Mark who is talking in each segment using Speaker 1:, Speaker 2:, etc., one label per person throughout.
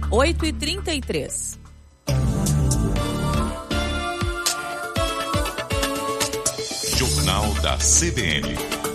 Speaker 1: 8h33.
Speaker 2: Jornal da CBN.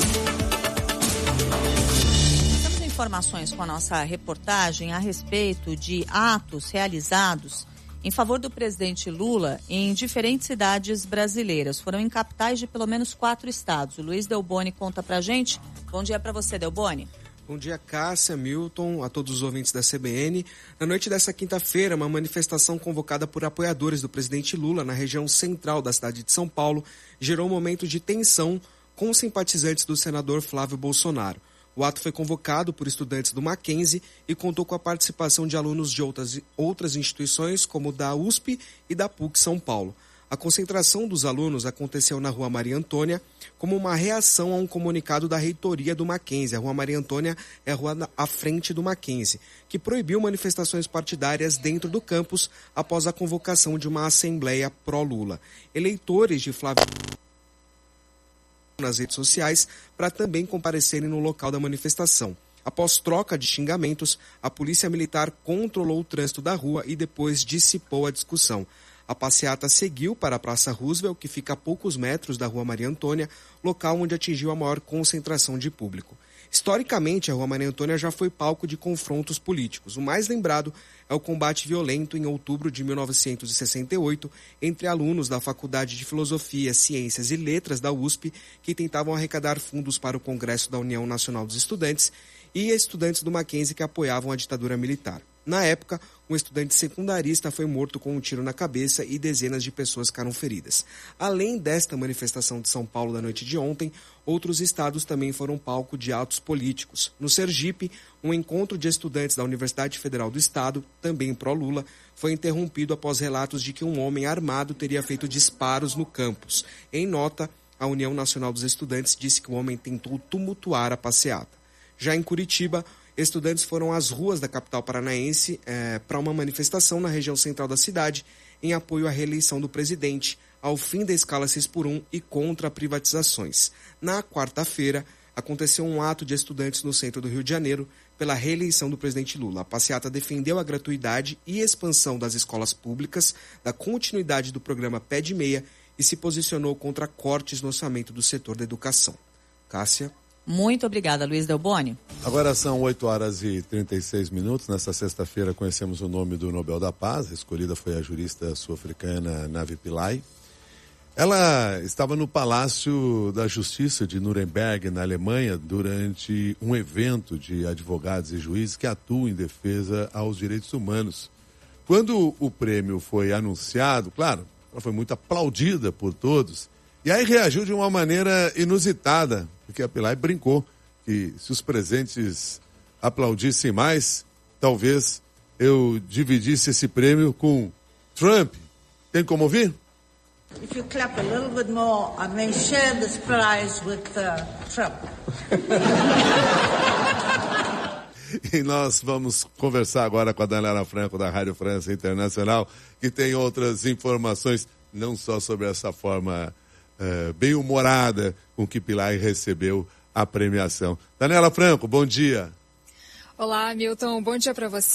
Speaker 1: Temos informações com a nossa reportagem a respeito de atos realizados em favor do presidente Lula em diferentes cidades brasileiras. Foram em capitais de pelo menos 4 estados. O Luiz Delboni conta pra gente. Bom dia para você, Delboni.
Speaker 3: Bom dia, Cássia, Milton, a todos os ouvintes da CBN. Na noite desta quinta-feira, uma manifestação convocada por apoiadores do presidente Lula na região central da cidade de São Paulo gerou um momento de tensão com simpatizantes do senador Flávio Bolsonaro. O ato foi convocado por estudantes do Mackenzie e contou com a participação de alunos de outras instituições, como da USP e da PUC São Paulo. A concentração dos alunos aconteceu na Rua Maria Antônia como uma reação a um comunicado da reitoria do Mackenzie. A Rua Maria Antônia é a rua à frente do Mackenzie, que proibiu manifestações partidárias dentro do campus após a convocação de uma assembleia pró-Lula. Eleitores de Flávio nas redes sociais para também comparecerem no local da manifestação. Após troca de xingamentos, a polícia militar controlou o trânsito da rua e depois dissipou a discussão. A passeata seguiu para a Praça Roosevelt, que fica a poucos metros da Rua Maria Antônia, local onde atingiu a maior concentração de público. Historicamente, a Rua Maria Antônia já foi palco de confrontos políticos. O mais lembrado é o combate violento em outubro de 1968 entre alunos da Faculdade de Filosofia, Ciências e Letras da USP, que tentavam arrecadar fundos para o Congresso da União Nacional dos Estudantes, e estudantes do Mackenzie que apoiavam a ditadura militar. Na época, um estudante secundarista foi morto com um tiro na cabeça e dezenas de pessoas ficaram feridas. Além desta manifestação de São Paulo da noite de ontem, outros estados também foram palco de atos políticos. No Sergipe, um encontro de estudantes da Universidade Federal do Estado, também pró-Lula, foi interrompido após relatos de que um homem armado teria feito disparos no campus. Em nota, a União Nacional dos Estudantes disse que o homem tentou tumultuar a passeata. Já em Curitiba, estudantes foram às ruas da capital paranaense para uma manifestação na região central da cidade em apoio à reeleição do presidente, ao fim da escala 6x1 e contra privatizações. Na quarta-feira, aconteceu um ato de estudantes no centro do Rio de Janeiro pela reeleição do presidente Lula. A passeata defendeu a gratuidade e expansão das escolas públicas, da continuidade do programa Pé de Meia e se posicionou contra cortes no orçamento do setor da educação. Cássia.
Speaker 1: Muito obrigada, Luiz Delboni.
Speaker 4: Agora são 8h36. Nesta sexta-feira conhecemos o nome do Nobel da Paz. A escolhida foi a jurista sul-africana Navi Pillay. Ela estava no Palácio da Justiça de Nuremberg, na Alemanha, durante um evento de advogados e juízes que atuam em defesa aos direitos humanos. Quando o prêmio foi anunciado, claro, ela foi muito aplaudida por todos. E aí reagiu de uma maneira inusitada, porque a Pillay brincou que se os presentes aplaudissem mais, talvez eu dividisse esse prêmio com Trump. Tem como ouvir?
Speaker 5: If you clap a little bit more, I may share this prize with Trump.
Speaker 4: E nós vamos conversar agora com a Daniela Franco, da Rádio França Internacional, que tem outras informações, não só sobre essa forma bem humorada com que Pillay recebeu a premiação. Daniela Franco, bom dia.
Speaker 6: Olá, Milton, bom dia para você.